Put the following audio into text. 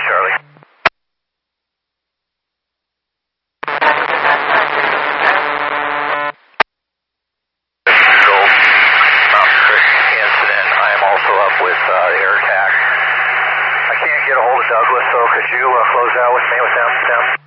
Charlie. Control, Mountain Creek incident. I am also up with air attack. I can't get a hold of Douglas, so could you close out with me with them?